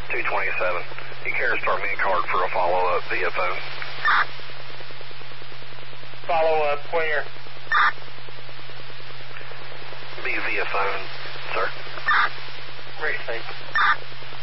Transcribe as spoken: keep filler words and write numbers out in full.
two twenty-seven. You care to start me a card for a follow-up via phone? Follow-up where? Be via phone, sir. Receive.